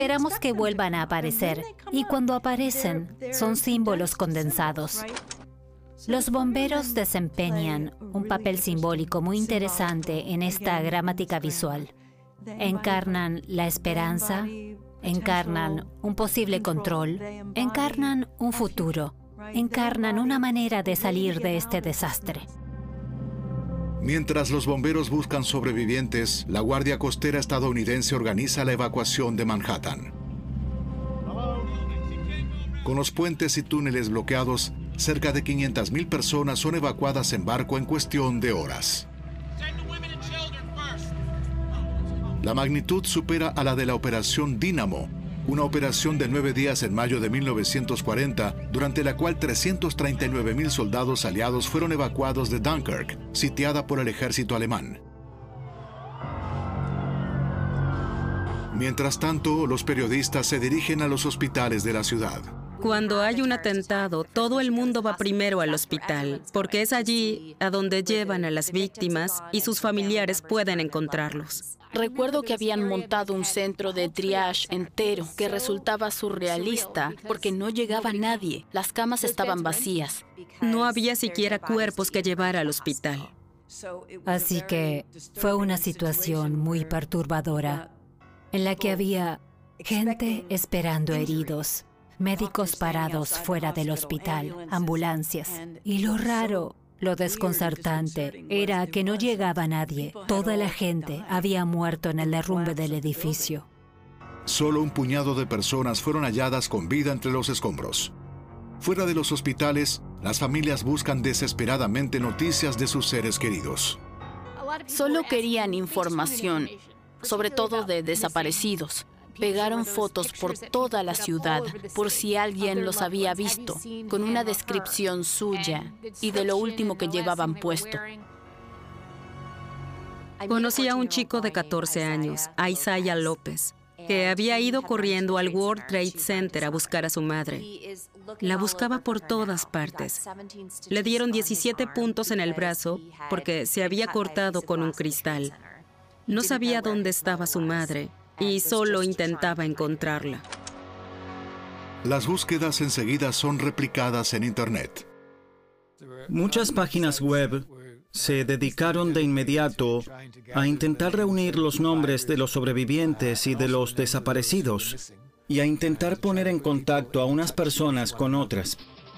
Esperamos que vuelvan a aparecer, y cuando aparecen, son símbolos condensados. Los bomberos desempeñan un papel simbólico muy interesante en esta gramática visual. Encarnan la esperanza, encarnan un posible control, encarnan un futuro, encarnan una manera de salir de este desastre. Mientras los bomberos buscan sobrevivientes, la Guardia Costera estadounidense organiza la evacuación de Manhattan. Con los puentes y túneles bloqueados, cerca de 500.000 personas son evacuadas en barco en cuestión de horas. La magnitud supera a la de la Operación Dínamo, una operación de 9 días en mayo de 1940, durante la cual 339.000 soldados aliados fueron evacuados de Dunkirk, sitiada por el ejército alemán. Mientras tanto, los periodistas se dirigen a los hospitales de la ciudad. Cuando hay un atentado, todo el mundo va primero al hospital, porque es allí a donde llevan a las víctimas y sus familiares pueden encontrarlos. Recuerdo que habían montado un centro de triage entero que resultaba surrealista porque no llegaba nadie. Las camas estaban vacías. No había siquiera cuerpos que llevar al hospital. Así que fue una situación muy perturbadora, en la que había gente esperando heridos, médicos parados fuera del hospital, ambulancias. Y lo raro, lo desconcertante, era que no llegaba nadie. Toda la gente había muerto en el derrumbe del edificio. Solo un puñado de personas fueron halladas con vida entre los escombros. Fuera de los hospitales, las familias buscan desesperadamente noticias de sus seres queridos. Solo querían información, sobre todo de desaparecidos. Pegaron fotos por toda la ciudad, por si alguien los había visto, con una descripción suya y de lo último que llevaban puesto. Conocí a un chico de 14 años, Isaiah López, que había ido corriendo al World Trade Center a buscar a su madre. La buscaba por todas partes. Le dieron 17 puntos en el brazo porque se había cortado con un cristal. No sabía dónde estaba su madre y solo intentaba encontrarla. Las búsquedas enseguida son replicadas en Internet. Muchas páginas web se dedicaron de inmediato a intentar reunir los nombres de los sobrevivientes y de los desaparecidos y a intentar poner en contacto a unas personas con otras.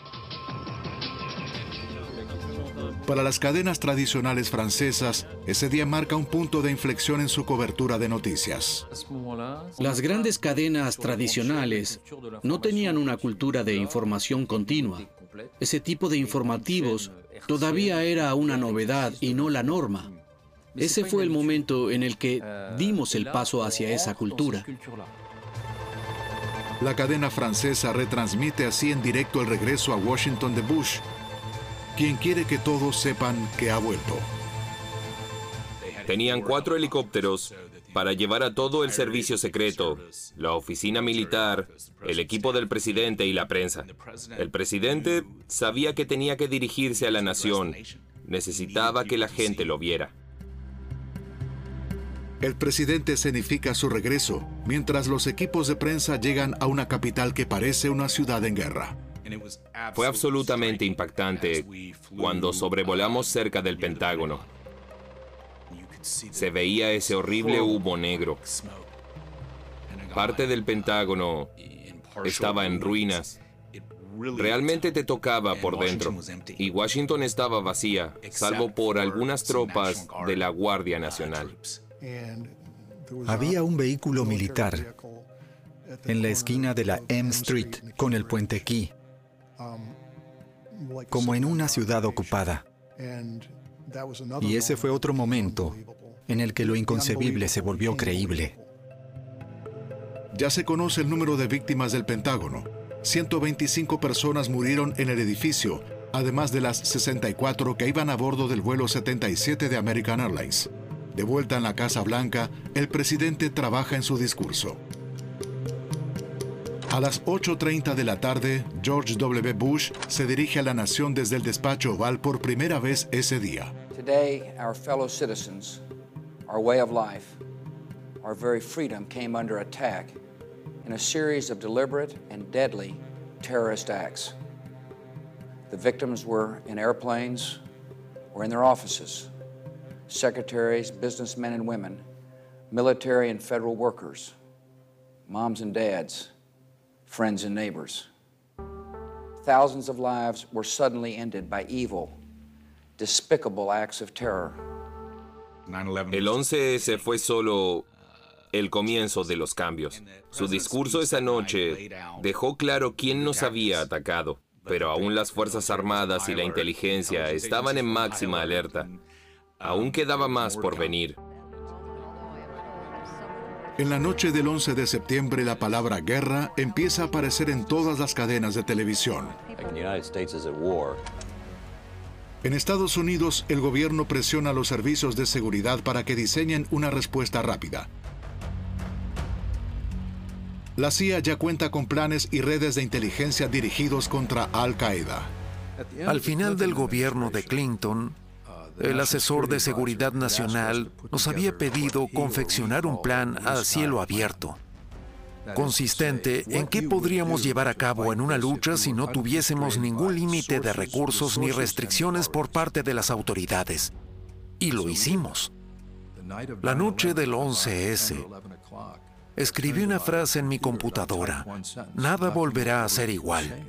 Para las cadenas tradicionales francesas, ese día marca un punto de inflexión en su cobertura de noticias. Las grandes cadenas tradicionales no tenían una cultura de información continua. Ese tipo de informativos todavía era una novedad y no la norma. Ese fue el momento en el que dimos el paso hacia esa cultura. La cadena francesa retransmite así en directo el regreso a Washington de Bush, quien quiere que todos sepan que ha vuelto. Tenían 4 helicópteros para llevar a todo el servicio secreto, la oficina militar, el equipo del presidente y la prensa. El presidente sabía que tenía que dirigirse a la nación. Necesitaba que la gente lo viera. El presidente escenifica su regreso, mientras los equipos de prensa llegan a una capital que parece una ciudad en guerra. Fue absolutamente impactante cuando sobrevolamos cerca del Pentágono. Se veía ese horrible humo negro. Parte del Pentágono estaba en ruinas. Realmente te tocaba por dentro. Y Washington estaba vacía, salvo por algunas tropas de la Guardia Nacional. Había un vehículo militar en la esquina de la M Street con el puente Key, como en una ciudad ocupada. Y ese fue otro momento en el que lo inconcebible se volvió creíble. Ya se conoce el número de víctimas del Pentágono. 125 personas murieron en el edificio, además de las 64 que iban a bordo del vuelo 77 de American Airlines. De vuelta en la Casa Blanca, el presidente trabaja en su discurso. A las 8:30 de la tarde, George W. Bush se dirige a la nación desde el despacho oval por primera vez ese día. Today, our fellow citizens, our way of life, our very freedom came under attack in a series of deliberate and deadly terrorist acts. The victims were in airplanes or in their offices, secretaries, businessmen and women, military and federal workers, moms and dads, friends and neighbors. Thousands of lives were suddenly ended by evil, despicable acts of terror. El 11S fue solo el comienzo de los cambios. Su discurso esa noche dejó claro quién nos había atacado, pero aún las Fuerzas Armadas y la inteligencia estaban en máxima alerta. Aún quedaba más por venir. En la noche del 11 de septiembre, la palabra guerra empieza a aparecer en todas las cadenas de televisión. En Estados Unidos, el gobierno presiona a los servicios de seguridad para que diseñen una respuesta rápida. La CIA ya cuenta con planes y redes de inteligencia dirigidos contra Al-Qaeda. Al final del gobierno de Clinton, el asesor de seguridad nacional nos había pedido confeccionar un plan a cielo abierto, consistente en qué podríamos llevar a cabo en una lucha si no tuviésemos ningún límite de recursos ni restricciones por parte de las autoridades. Y lo hicimos. La noche del 11S, escribí una frase en mi computadora: nada volverá a ser igual.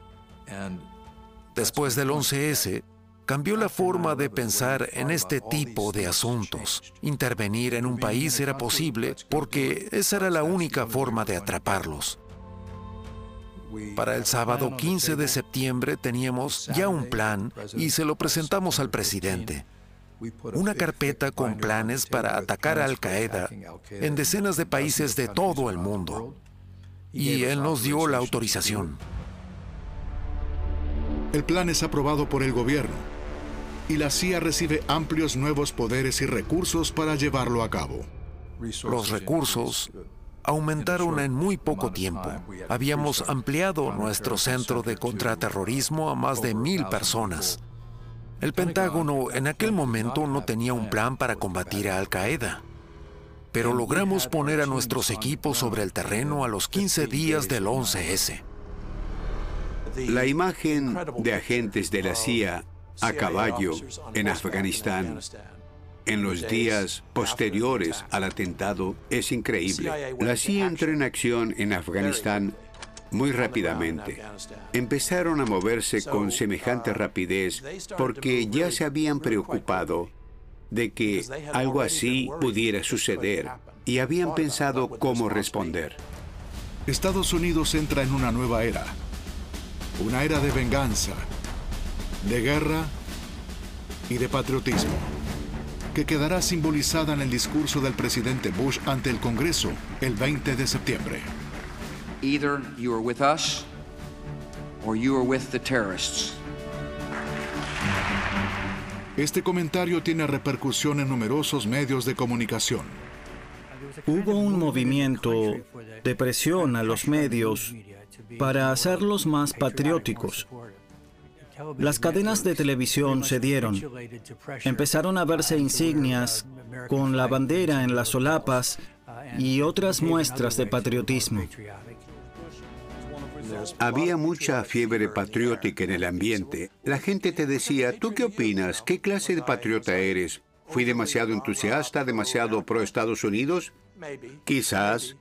Después del 11S, cambió la forma de pensar en este tipo de asuntos. Intervenir en un país era posible porque esa era la única forma de atraparlos. Para el sábado 15 de septiembre teníamos ya un plan y se lo presentamos al presidente. Una carpeta con planes para atacar a Al-Qaeda en decenas de países de todo el mundo. Y él nos dio la autorización. El plan es aprobado por el gobierno y la CIA recibe amplios nuevos poderes y recursos para llevarlo a cabo. Los recursos aumentaron en muy poco tiempo. Habíamos ampliado nuestro centro de contraterrorismo a más de 1,000 personas. El Pentágono en aquel momento no tenía un plan para combatir a Al-Qaeda, pero logramos poner a nuestros equipos sobre el terreno a los 15 días del 11S. La imagen de agentes de la CIA a caballo en Afganistán en los días posteriores al atentado es increíble. La CIA entró en acción en Afganistán muy rápidamente. Empezaron a moverse con semejante rapidez porque ya se habían preocupado de que algo así pudiera suceder y habían pensado cómo responder. Estados Unidos entra en una nueva era. Una era de venganza, de guerra y de patriotismo, que quedará simbolizada en el discurso del presidente Bush ante el Congreso el 20 de septiembre. Either you are with us or you are with the terrorists. Este comentario tiene repercusión en numerosos medios de comunicación. Hubo un movimiento de presión a los medios para hacerlos más patrióticos. Las cadenas de televisión cedieron. Empezaron a verse insignias con la bandera en las solapas y otras muestras de patriotismo. Había mucha fiebre patriótica en el ambiente. La gente te decía, ¿tú qué opinas? ¿Qué clase de patriota eres? ¿Fui demasiado entusiasta, demasiado pro Estados Unidos? Quizás.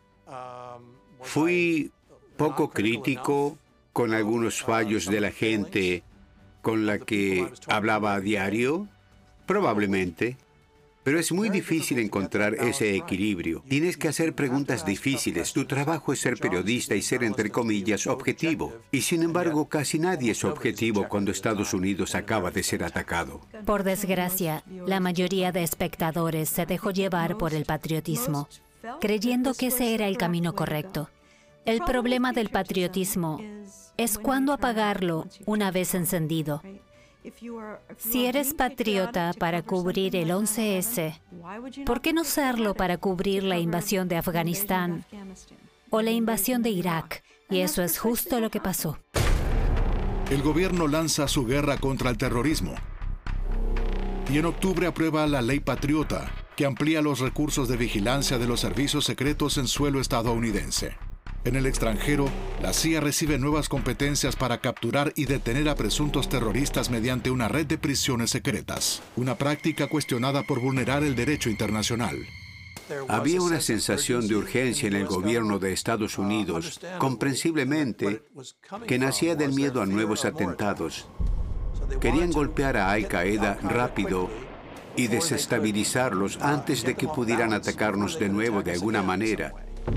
¿Fui poco crítico con algunos fallos de la gente con la que hablaba a diario? Probablemente. Pero es muy difícil encontrar ese equilibrio. Tienes que hacer preguntas difíciles. Tu trabajo es ser periodista y ser, entre comillas, objetivo. Y sin embargo, casi nadie es objetivo cuando Estados Unidos acaba de ser atacado. Por desgracia, la mayoría de espectadores se dejó llevar por el patriotismo, creyendo que ese era el camino correcto. El problema del patriotismo es cuándo apagarlo una vez encendido. Si eres patriota para cubrir el 11S, ¿por qué no serlo para cubrir la invasión de Afganistán o la invasión de Irak? Y eso es justo lo que pasó. El gobierno lanza su guerra contra el terrorismo y en octubre aprueba la Ley Patriota, que amplía los recursos de vigilancia de los servicios secretos en suelo estadounidense. En el extranjero, la CIA recibe nuevas competencias para capturar y detener a presuntos terroristas mediante una red de prisiones secretas, una práctica cuestionada por vulnerar el derecho internacional. Había una sensación de urgencia en el gobierno de Estados Unidos, comprensiblemente, que nacía del miedo a nuevos atentados. Querían golpear a Al-Qaeda rápido y desestabilizarlos antes de que pudieran atacarnos de nuevo de alguna manera.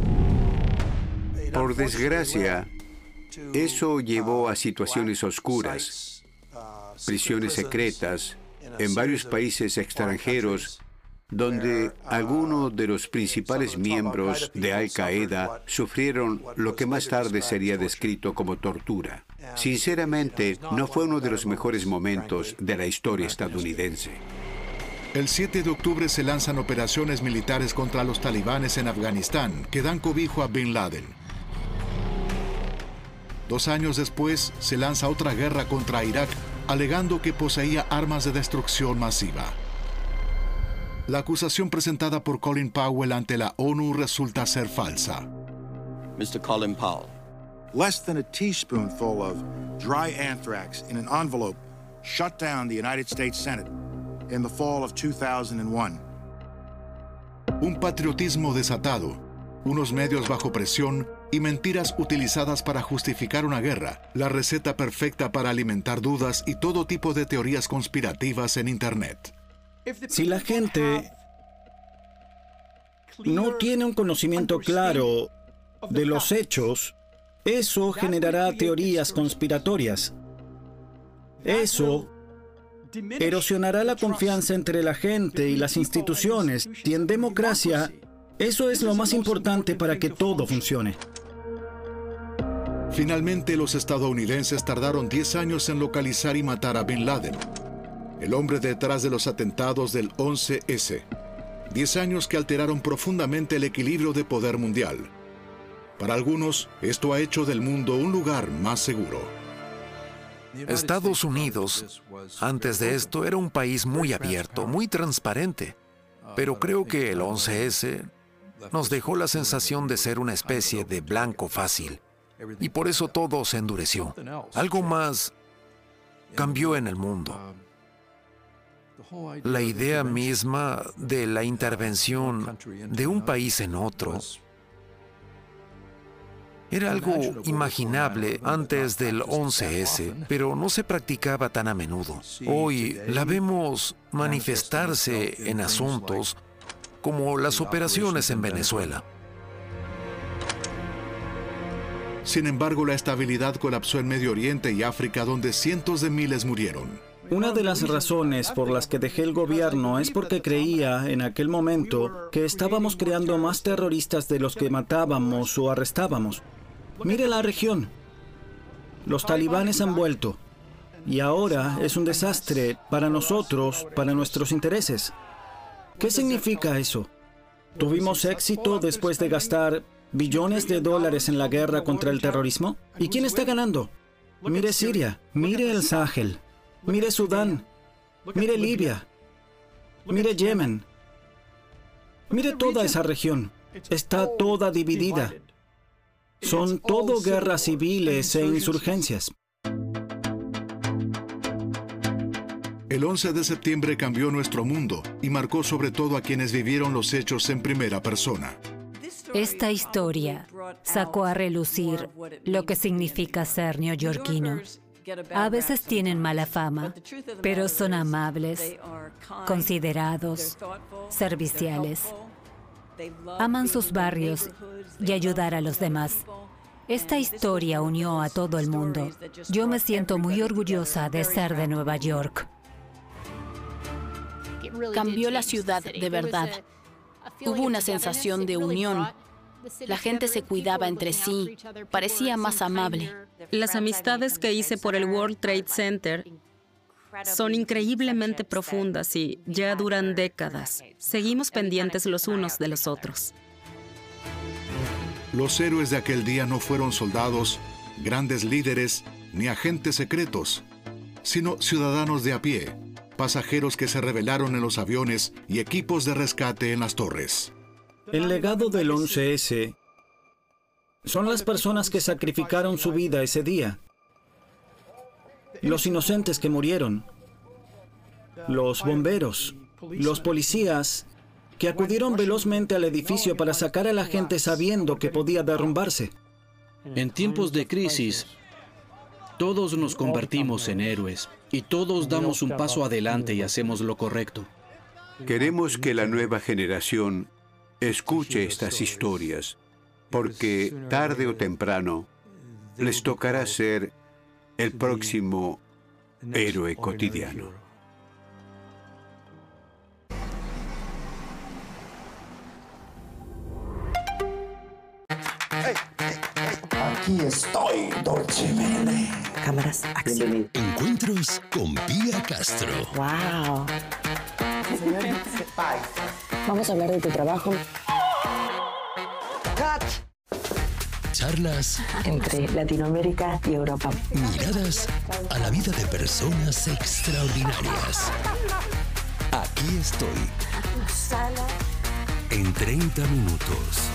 Por desgracia, eso llevó a situaciones oscuras, prisiones secretas en varios países extranjeros donde algunos de los principales miembros de Al-Qaeda sufrieron lo que más tarde sería descrito como tortura. Sinceramente, no fue uno de los mejores momentos de la historia estadounidense. El 7 de octubre se lanzan operaciones militares contra los talibanes en Afganistán, que dan cobijo a Bin Laden. 2 años después, se lanza otra guerra contra Irak, alegando que poseía armas de destrucción masiva. La acusación presentada por Colin Powell ante la ONU resulta ser falsa. Mr. Colin Powell. Less than a teaspoonful of dry anthrax in an envelope shut down the United States Senate in the fall of 2001. Un patriotismo desatado, unos medios bajo presión y mentiras utilizadas para justificar una guerra, la receta perfecta para alimentar dudas y todo tipo de teorías conspirativas en Internet. Si la gente no tiene un conocimiento claro de los hechos, eso generará teorías conspiratorias. Eso erosionará la confianza entre la gente y las instituciones. Y en democracia, eso es lo más importante para que todo funcione. Finalmente, los estadounidenses tardaron 10 años en localizar y matar a Bin Laden, el hombre detrás de los atentados del 11S. 10 años que alteraron profundamente el equilibrio de poder mundial. Para algunos, esto ha hecho del mundo un lugar más seguro. Estados Unidos, antes de esto, era un país muy abierto, muy transparente. Pero creo que el 11S nos dejó la sensación de ser una especie de blanco fácil. Y por eso todo se endureció. Algo más cambió en el mundo. La idea misma de la intervención de un país en otro era algo imaginable antes del 11S, pero no se practicaba tan a menudo. Hoy la vemos manifestarse en asuntos como las operaciones en Venezuela. Sin embargo, la estabilidad colapsó en Medio Oriente y África, donde cientos de miles murieron. Una de las razones por las que dejé el gobierno es porque creía en aquel momento que estábamos creando más terroristas de los que matábamos o arrestábamos. Mire la región. Los talibanes han vuelto. Y ahora es un desastre para nosotros, para nuestros intereses. ¿Qué significa eso? ¿Tuvimos éxito después de gastar billones de dólares en la guerra contra el terrorismo? ¿Y quién está ganando? Mire Siria, mire el Sahel, mire Sudán, mire Libia, mire Yemen. Mire toda esa región. Está toda dividida. Son todo guerras civiles e insurgencias. El 11 de septiembre cambió nuestro mundo y marcó sobre todo a quienes vivieron los hechos en primera persona. Esta historia sacó a relucir lo que significa ser neoyorquino. A veces tienen mala fama, pero son amables, considerados, serviciales. Aman sus barrios y ayudar a los demás. Esta historia unió a todo el mundo. Yo me siento muy orgullosa de ser de Nueva York. Cambió la ciudad de verdad. Hubo una sensación de unión. La gente se cuidaba entre sí, parecía más amable. Las amistades que hice por el World Trade Center son increíblemente profundas y ya duran décadas. Seguimos pendientes los unos de los otros. Los héroes de aquel día no fueron soldados, grandes líderes ni agentes secretos, sino ciudadanos de a pie, pasajeros que se rebelaron en los aviones y equipos de rescate en las torres. El legado del 11S son las personas que sacrificaron su vida ese día. Los inocentes que murieron. Los bomberos. Los policías que acudieron velozmente al edificio para sacar a la gente sabiendo que podía derrumbarse. En tiempos de crisis, todos nos convertimos en héroes y todos damos un paso adelante y hacemos lo correcto. Queremos que la nueva generación escuche estas historias, porque tarde o temprano les tocará ser el próximo héroe cotidiano. Aquí estoy, Dolce Vele. Cámaras, acción. Encuentros con Pía Castro. ¡Wow! Vamos a hablar de tu trabajo. ¡Cut! Charlas entre Latinoamérica y Europa. Miradas a la vida de personas extraordinarias. Aquí estoy. En 30 minutos.